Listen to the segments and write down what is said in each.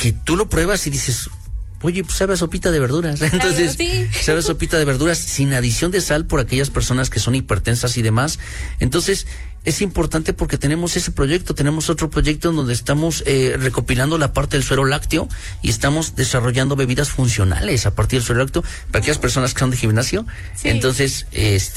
que tú lo pruebas y dices, oye, pues sabe a sopita de verduras. Entonces, sí. sabe a sopita de verduras sin adición de sal por aquellas personas que son hipertensas y demás. Entonces, es importante porque tenemos ese proyecto, tenemos otro proyecto en donde estamos recopilando la parte del suero lácteo y estamos desarrollando bebidas funcionales a partir del suero lácteo para aquellas personas que son de gimnasio. Sí. Entonces,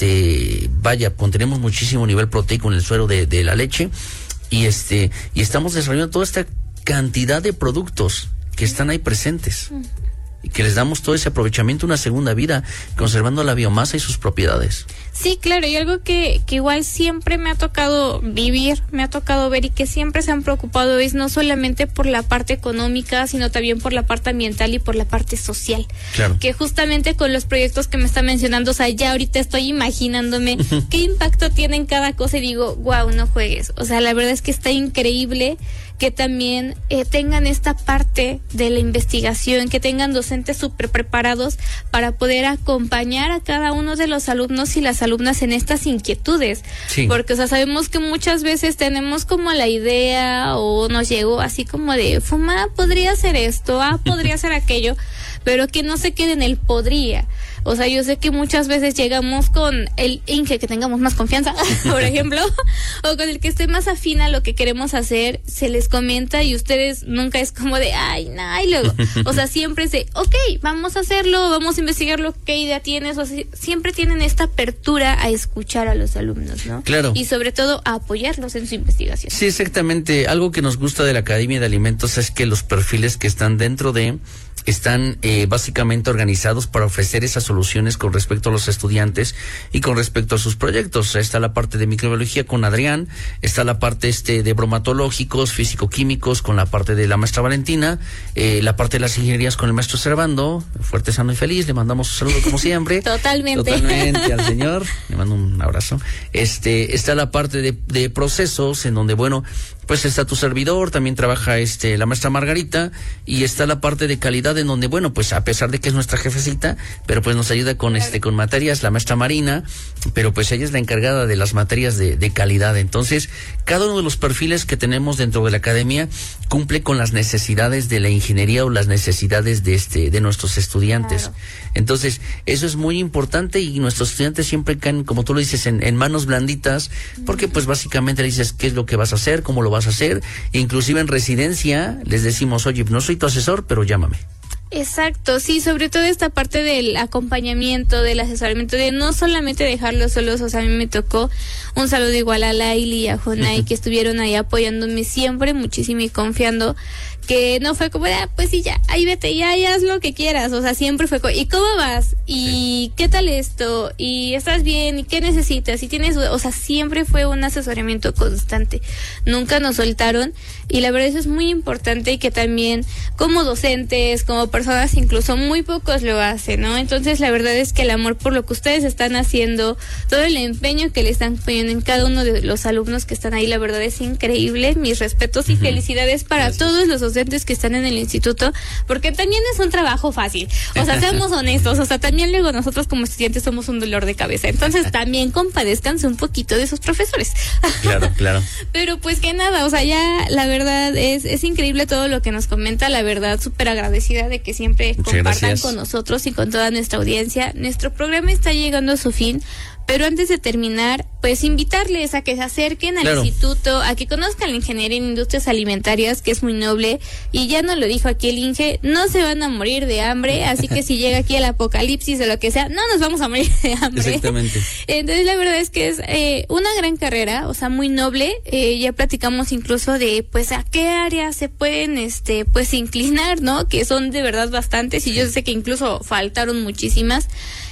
tenemos muchísimo nivel proteico en el suero de la leche y estamos desarrollando toda esta cantidad de productos que están ahí presentes y que les damos todo ese aprovechamiento, una segunda vida, conservando la biomasa y sus propiedades. Sí, claro, y algo que igual siempre me ha tocado vivir, me ha tocado ver y que siempre se han preocupado es no solamente por la parte económica, sino también por la parte ambiental y por la parte social. Claro. Que justamente con los proyectos que me está mencionando, o sea, ya ahorita estoy imaginándome qué impacto tiene en cada cosa y digo, wow, no juegues. O sea, la verdad es que está increíble que también tengan esta parte de la investigación, que tengan docentes súper preparados para poder acompañar a cada uno de los alumnos y las alumnas en estas inquietudes. Sí. Porque, o sea, sabemos que muchas veces tenemos como la idea o nos llegó así como de, fuma, podría hacer esto, podría hacer aquello, pero que no se quede en el podría. O sea, yo sé que muchas veces llegamos con el Inge que tengamos más confianza, por ejemplo, o con el que esté más afín a lo que queremos hacer, se les comenta y ustedes nunca es como de, ay, no, y luego, o sea, siempre es de, ok, vamos a hacerlo, vamos a investigarlo, qué idea tienes, o sea, siempre tienen esta apertura a escuchar a los alumnos, ¿no? Claro. Y sobre todo a apoyarlos en su investigación. Sí, exactamente. Algo que nos gusta de la Academia de Alimentos es que los perfiles que están dentro están básicamente organizados para ofrecer esas soluciones con respecto a los estudiantes y con respecto a sus proyectos. Está la parte de microbiología con Adrián, está la parte de bromatológicos, físico-químicos con la parte de la maestra Valentina, la parte de las ingenierías con el maestro Servando, fuerte, sano y feliz, le mandamos un saludo como siempre. Totalmente al señor, le mando un abrazo. Está la parte de procesos en donde, bueno, pues está tu servidor, también trabaja la maestra Margarita, y está la parte de calidad en donde, bueno, pues a pesar de que es nuestra jefecita, pero pues nos ayuda con con materias, la maestra Marina, pero pues ella es la encargada de las materias de calidad. Entonces, cada uno de los perfiles que tenemos dentro de la academia cumple con las necesidades de la ingeniería o las necesidades de nuestros estudiantes. Claro. Entonces, eso es muy importante y nuestros estudiantes siempre caen, como tú lo dices, en manos blanditas, porque pues básicamente le dices qué es lo que vas a hacer, cómo lo vas a hacer, e inclusive en residencia les decimos, oye, no soy tu asesor, pero llámame. Exacto, sí, sobre todo esta parte del acompañamiento, del asesoramiento, de no solamente dejarlos solos. O sea, a mí me tocó un saludo igual a Laili y a Jonay, que estuvieron ahí apoyándome siempre muchísimo y confiando, que no fue como, pues sí, ya, ahí vete, ya haz lo que quieras. O sea, siempre fue como, ¿y cómo vas? ¿Y qué tal esto? ¿Y estás bien? ¿Y qué necesitas? ¿Y tienes dudas? O sea, siempre fue un asesoramiento constante, nunca nos soltaron, y la verdad eso es muy importante, y que también como docentes, como personas, incluso muy pocos lo hacen, ¿no? Entonces la verdad es que el amor por lo que ustedes están haciendo, todo el empeño que le están poniendo en cada uno de los alumnos que están ahí, la verdad es increíble. Mis respetos y felicidades para todos los docentes que están en el instituto, porque también es un trabajo fácil. O sea, seamos honestos, o sea, también luego nosotros como estudiantes somos un dolor de cabeza. Entonces también compadézcanse un poquito de sus profesores. Claro, claro. Pero pues que nada, o sea, ya la verdad es increíble todo lo que nos comenta. La verdad, súper agradecida de que siempre compartan con nosotros y con toda nuestra audiencia. Nuestro programa está llegando a su fin, pero antes de terminar, pues invitarles a que se acerquen al instituto, a que conozcan la ingeniería en industrias alimentarias, que es muy noble, y ya nos lo dijo aquí el Inge, no se van a morir de hambre, así que si llega aquí el apocalipsis o lo que sea, no nos vamos a morir de hambre. Exactamente. Entonces la verdad es que es una gran carrera, o sea, muy noble. Ya platicamos incluso de pues a qué áreas se pueden pues inclinar, ¿no? Que son de verdad bastantes, y yo sé que incluso faltaron muchísimas.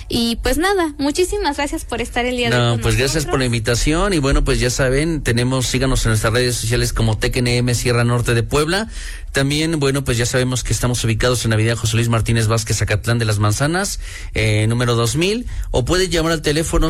Y pues nada, muchísimas gracias por estar el día de hoy. No, pues gracias por la invitación, y bueno, pues ya saben, síganos en nuestras redes sociales como TecNM Sierra Norte de Puebla. También, bueno, pues ya sabemos que estamos ubicados en Avenida José Luis Martínez Vázquez, Zacatlán de las Manzanas, número 2000, o puede llamar al teléfono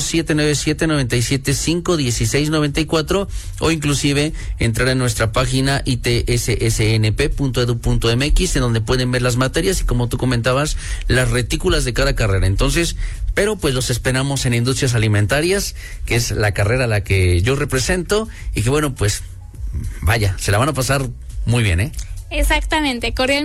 797-975-1694, o inclusive entrar en nuestra página itssnp.edu.mx, en donde pueden ver las materias y, como tú comentabas, las retículas de cada carrera. Entonces, pero pues los esperamos en Industrias Alimentarias, que es la carrera a la que yo represento, y que bueno, pues vaya, se la van a pasar muy bien, ¿eh? Exactamente, cordialmente.